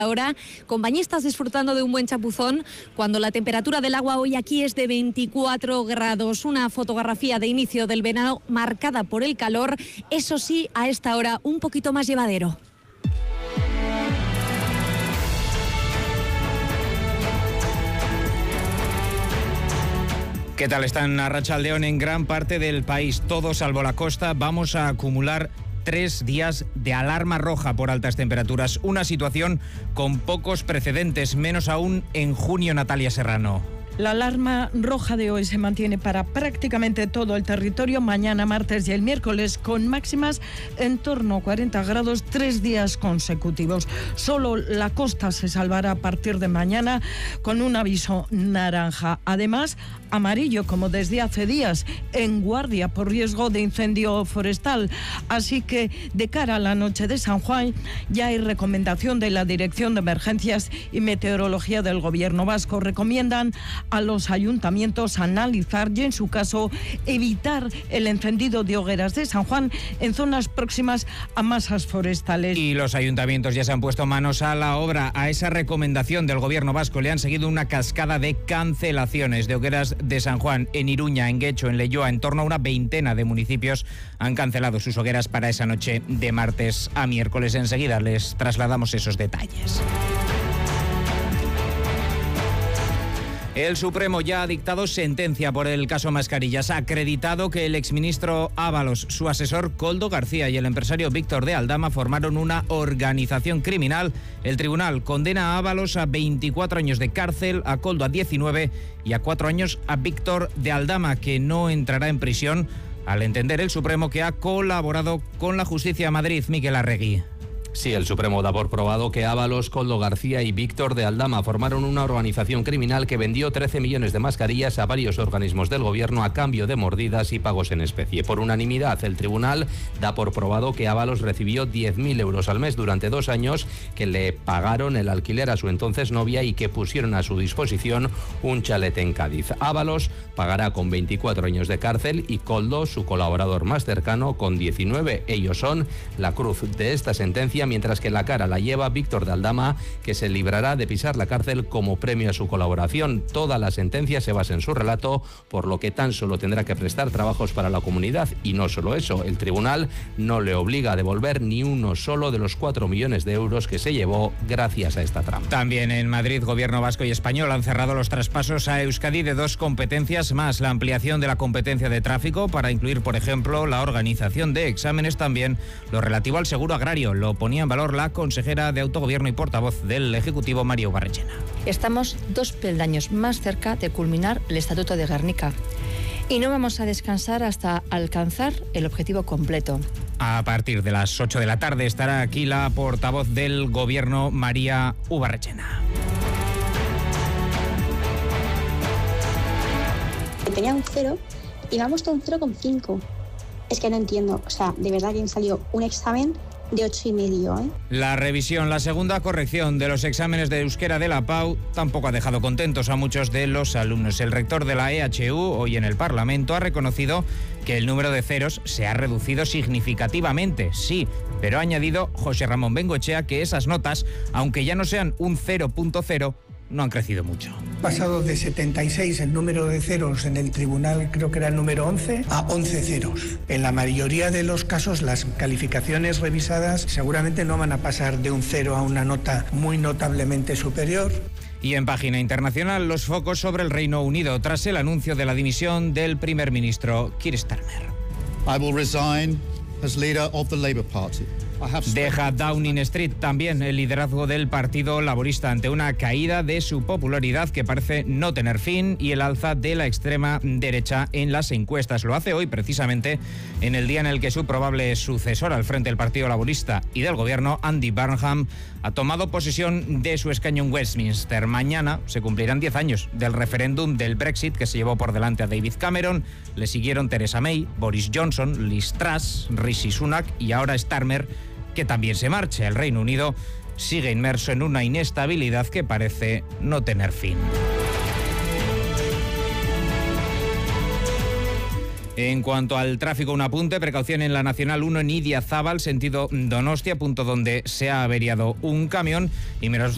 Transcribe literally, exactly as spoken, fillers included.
Ahora, con bañistas disfrutando de un buen chapuzón, cuando la temperatura del agua hoy aquí es de veinticuatro grados. Una fotografía de inicio del verano marcada por el calor, eso sí, a esta hora un poquito más llevadero. ¿Qué tal están Arratsaldeon? En gran parte del país, todo salvo la costa, vamos a acumular tres días de alarma roja por altas temperaturas. Una situación con pocos precedentes, menos aún en junio, Natalia Serrano. La alarma roja de hoy se mantiene para prácticamente todo el territorio, mañana, martes y el miércoles, con máximas en torno a cuarenta grados, tres días consecutivos. Solo la costa se salvará a partir de mañana con un aviso naranja. Además, amarillo, como desde hace días, en guardia por riesgo de incendio forestal. Así que, de cara a la noche de San Juan, ya hay recomendación de la Dirección de Emergencias y Meteorología del Gobierno vasco. Recomiendan a los ayuntamientos analizar y, en su caso, evitar el encendido de hogueras de San Juan en zonas próximas a masas forestales. Y los ayuntamientos ya se han puesto manos a la obra. A esa recomendación del Gobierno vasco le han seguido una cascada de cancelaciones de hogueras de San Juan. En Iruña, en Guecho, en Leioa, en torno a una veintena de municipios han cancelado sus hogueras para esa noche de martes a miércoles. Enseguida les trasladamos esos detalles. El Supremo ya ha dictado sentencia por el caso Mascarillas. Ha acreditado que el exministro Ábalos, su asesor Koldo García y el empresario Víctor de Aldama formaron una organización criminal. El tribunal condena a Ábalos a veinticuatro años de cárcel, a Koldo a diecinueve y a cuatro años a Víctor de Aldama, que no entrará en prisión, al entender el Supremo que ha colaborado con la justicia de Madrid. Miquel Arregui. Sí, el Supremo da por probado que Ábalos, Koldo García y Víctor de Aldama formaron una organización criminal que vendió trece millones de mascarillas a varios organismos del gobierno a cambio de mordidas y pagos en especie. Por unanimidad, el tribunal da por probado que Ábalos recibió diez mil euros al mes durante dos años, que le pagaron el alquiler a su entonces novia y que pusieron a su disposición un chalet en Cádiz. Ábalos pagará con veinticuatro años de cárcel y Koldo, su colaborador más cercano, con diecinueve. Ellos son la cruz de esta sentencia, mientras que la cara la lleva Víctor de Aldama, que se librará de pisar la cárcel como premio a su colaboración. Toda la sentencia se basa en su relato, por lo que tan solo tendrá que prestar trabajos para la comunidad. Y no solo eso, el tribunal no le obliga a devolver ni uno solo de los cuatro millones de euros que se llevó gracias a esta trama. También en Madrid, Gobierno vasco y español han cerrado los traspasos a Euskadi de dos competencias más: la ampliación de la competencia de tráfico para incluir, por ejemplo, la organización de exámenes, también lo relativo al seguro agrario. Lo ponía en valor la consejera de Autogobierno y portavoz del Ejecutivo, María Ubarretxena. Estamos dos peldaños más cerca de culminar el Estatuto de Gernika y no vamos a descansar hasta alcanzar el objetivo completo. A partir de las ocho de la tarde estará aquí la portavoz del Gobierno, María Ubarretxena. Tenía un cero y me ha puesto un cero coma cinco. Es que no entiendo, o sea, de verdad que salió un examen de ocho y medio, ¿eh? La revisión, la segunda corrección de los exámenes de euskera de la P A U tampoco ha dejado contentos a muchos de los alumnos. El rector de la E H U, hoy en el Parlamento, ha reconocido que el número de ceros se ha reducido significativamente, sí, pero ha añadido José Ramón Bengoechea que esas notas, aunque ya no sean un cero punto cero, no han crecido mucho. Pasado de setenta y seis el número de ceros en el tribunal, creo que era el número once, a once ceros. En la mayoría de los casos, las calificaciones revisadas seguramente no van a pasar de un cero a una nota muy notablemente superior. Y en página internacional, los focos sobre el Reino Unido tras el anuncio de la dimisión del primer ministro Keir Starmer. I will resign as leader of the Labour Party. Deja Downing Street también el liderazgo del Partido Laborista ante una caída de su popularidad que parece no tener fin y el alza de la extrema derecha en las encuestas. Lo hace hoy precisamente en el día en el que su probable sucesor al frente del Partido Laborista y del Gobierno, Andy Burnham, ha tomado posesión de su escaño en Westminster. Mañana se cumplirán diez años del referéndum del Brexit que se llevó por delante a David Cameron. Le siguieron Theresa May, Boris Johnson, Liz Truss, Rishi Sunak y ahora Starmer, que también se marcha. El Reino Unido sigue inmerso en una inestabilidad que parece no tener fin. En cuanto al tráfico, un apunte, precaución en la Nacional uno en Idiazábal, sentido Donostia, punto donde se ha averiado un camión, y menos